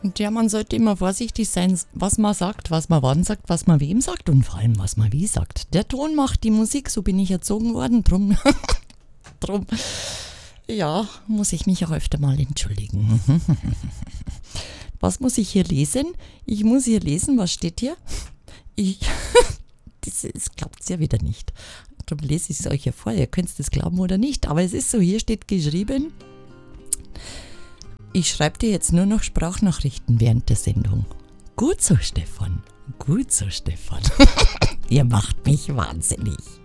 Und ja, man sollte immer vorsichtig sein, was man sagt, was man wann sagt, was man wem sagt und vor allem, was man wie sagt. Der Ton macht die Musik, so bin ich erzogen worden, drum, ja, muss ich mich auch öfter mal entschuldigen. Was muss ich hier lesen? Ich muss hier lesen, was steht hier? Das glaubt es ja wieder nicht. Darum lese ich es euch ja vor, ihr könnt es glauben oder nicht, aber es ist so, hier steht geschrieben, ich schreibe dir jetzt nur noch Sprachnachrichten während der Sendung. Gut so, Stefan. Gut so, Stefan. Ihr macht mich wahnsinnig.